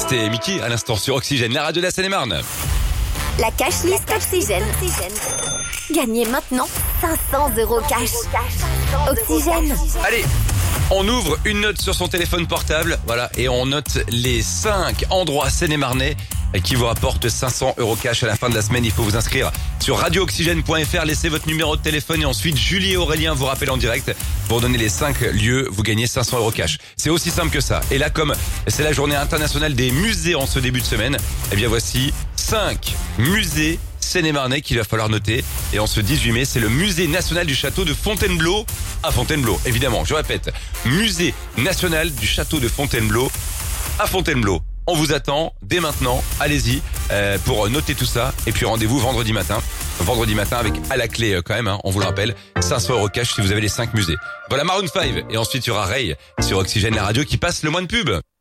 C'était Mickey à l'instant sur Oxygène, la radio de la Seine-et-Marne. La cash list Oxygène. Gagnez maintenant 500 € cash. Oxygène. Allez, on ouvre une note sur son téléphone portable, voilà, et on note les 5 endroits seine-et-marnais qui vous rapportent 500 € cash à la fin de la semaine. Il faut vous inscrire sur radiooxygène.fr, laissez votre numéro de téléphone et ensuite Julie et Aurélien vous rappellent en direct pour donner les 5 lieux, vous gagnez 500 € cash. C'est aussi simple que ça. Et là, comme c'est la journée internationale des musées en ce début de semaine, eh bien voici 5 musées seine-et-marnais qu'il va falloir noter. Et en ce 18 mai, c'est le musée national du château de Fontainebleau à Fontainebleau, évidemment. Je répète, musée national du château de Fontainebleau à Fontainebleau. On vous attend dès maintenant, allez-y pour noter tout ça. Et puis rendez-vous vendredi matin avec à la clé quand même, on vous le rappelle, 500 € cash si vous avez les 5 musées. Voilà Maroon 5 et ensuite il y aura Ray sur Oxygène, la radio qui passe le moins de pub.